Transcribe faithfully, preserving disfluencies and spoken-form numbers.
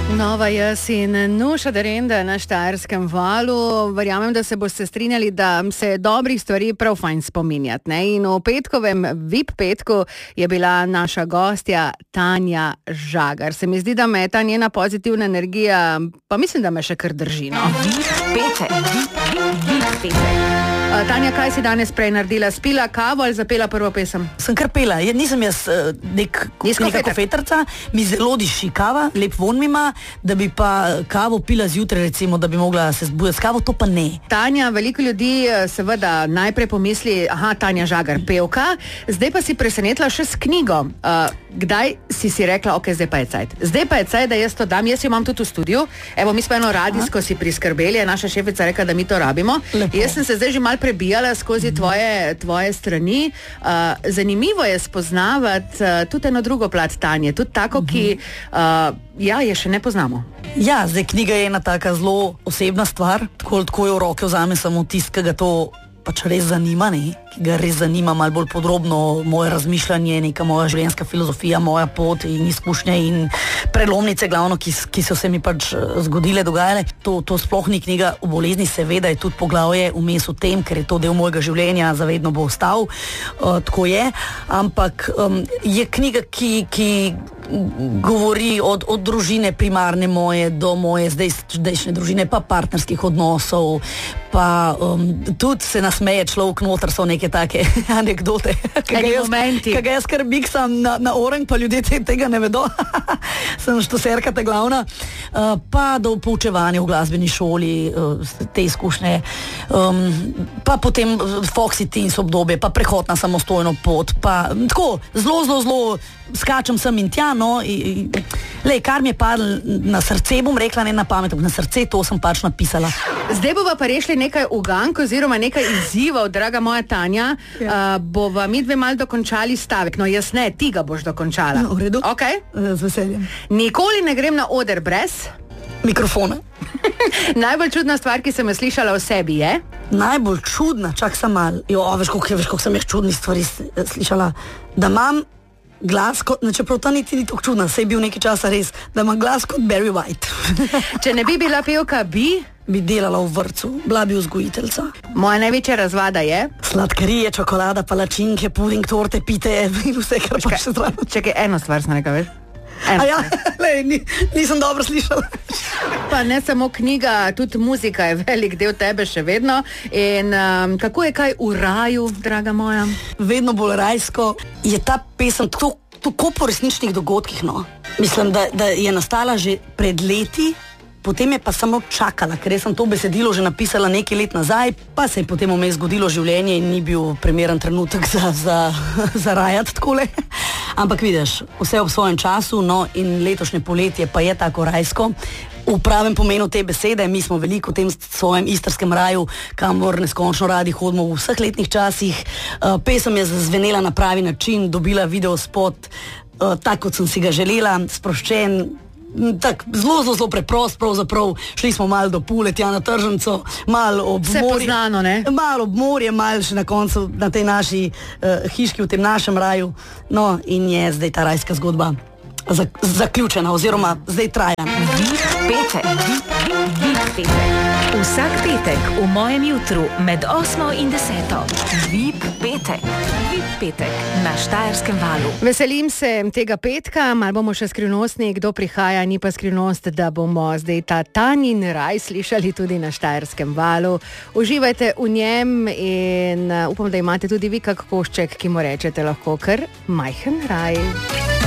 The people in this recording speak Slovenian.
Nova jaz in Nuša Derenda na Štajerskem valu. Verjamem, da se boste strinjali, da se dobrih stvari prav fajn spominjati. Ne? In v petkovem V I P petku je bila naša gostja Tanja Žagar. Se mi zdi, da me ta njena pozitivna energija, pa mislim, da me še kar drži. No? V I P petek, V I P petek. Tanja, kaj si danes prej naredila? Spila kavo ali zapela prvo pesem? Sem kar pela. Ja, nisem jaz nek, neka kofetrca, mi zelo diši kava, lep von mi ima, da bi pa kavo pila zjutraj, recimo, da bi mogla se zbuditi s kavo, to pa ne. Tanja, veliko ljudi seveda najprej pomisli, aha, Tanja Žagar, pevka, zdaj pa si presenetila še s knjigo. Uh, kdaj si si rekla, ok, zdaj pa je cajt. Zdaj pa je cajt, da jaz to dam, jaz jo imam tudi v studiu. Evo, mi smo eno radijsko si priskrbeli, je naša šefica rekla, da mi to rabimo. Lepo. Jaz sem se zdaj že malo prebijala skozi tvoje, tvoje strani. Uh, zanimivo je spoznavati uh, tudi eno drugo plat Tanje, tudi tako, ki uh, ja, je še ne poznamo. Ja, zdaj knjiga je ena taka zelo osebna stvar, tako, tako jo v roke vzame samo tist, ki ga to pač res zanima, ne? Ki ga res zanima malo bolj podrobno, moje razmišljanje, neka moja življenjska filozofija, moja pot in izkušnje in prelomnice glavno, ki, ki so se mi pač zgodile, dogajale. To, to sploh ni knjiga o bolezni, seveda je tudi poglavje vmes v tem, ker je to del mojega življenja, zavedno bo ostal, uh, tako je, ampak um, je knjiga, ki, ki govori od, od družine primarne moje do moje zdaj, zdajšnje družine, pa partnerskih odnosov, pa um, tudi se nasmeje človek noter, so neke take anekdote, ki ga jaz kar biksam na, na orang, pa ljudje te, tega ne vedo. Sem štoserka ta glavna. Uh, pa do poučevanja v glasbeni šoli, uh, te izkušnje, um, pa potem Foxy Teens obdobje, pa prehod na samostojno pot, pa tako, zelo, zelo, zelo skačem sem in tja, no, i, i, lej, kar mi je padlo na srce, bom rekla, ne na pamet, na srce, to sem pač napisala. Zdaj bova pa rešli nekaj ugank oziroma nekaj izzivov, draga moja Tanja. Ja. Uh, bova mi dve mal dokončali stavek. No, jaz ne, ti ga boš dokončala. No, v redu. Okay. Z veseljem. Nikoli ne grem na oder brez mikrofona. Najbolj čudna stvar, ki sem jo slišala o sebi, je? Najbolj čudna, čak sem mal, jo, veš, koliko sem jaz čudnih stvari slišala, da imam glas kot, čeprav ta niti ni tako čudna, se je bil nekaj časa res, da ima glas kot Barry White. Če ne bi bila pevka, bi? Bi delala v vrtcu, bila bi vzgojiteljica. Moja največja razvada je? Sladkarije, čokolada, palačinke, puding, torte, pite in vse, kar pa še zraven. Čekaj, eno stvar sem nekaj, veš? A ja, lej, ni, nisem dobro slišala. Pa ne samo knjiga, tudi muzika je velik del tebe še vedno. In um, kako je kaj v raju, draga moja? Vedno bolj rajsko je ta pesem tako, tako po resničnih dogodkih, no. Mislim, da, da je nastala že pred leti, potem je pa samo čakala, ker sem to besedilo že napisala nekaj let nazaj, pa se je potem vmes zgodilo življenje in ni bil primeren trenutek za, za, za rajati takole. Ampak vidiš, vse ob svojem času, no, in letošnje poletje pa je tako rajsko. V pravem pomenu te besede, mi smo veliko v tem svojem istrskem raju, kamor neskončno radi hodimo v vseh letnih časih. Uh, pesem je zazvenela na pravi način, dobila video spot, uh, tako kot sem si ga želela, sproščen, tak, zelo, zelo, zelo preprost, pravzaprav šli smo malo do Pule, tja na tržnico, malo ob morje. Vse poznano, ne? Malo ob morje, malo še na koncu na tej naši uh, hiški, v tem našem raju. No, in je zdaj ta rajska zgodba za, zaključena, oziroma zdaj traja. V I P petek, V I P petek. Vsak petek v mojem jutru med osmo in deseto. V I P petek, V I P petek na Štajerskem valu. Veselim se tega petka, malo bomo še skrivnostni, kdo prihaja, ni pa skrivnost, da bomo zdaj ta Tanjin raj slišali tudi na Štajerskem valu. Uživajte v njem in upam, da imate tudi vi kak košček, ki mu rečete lahko kar majhen raj.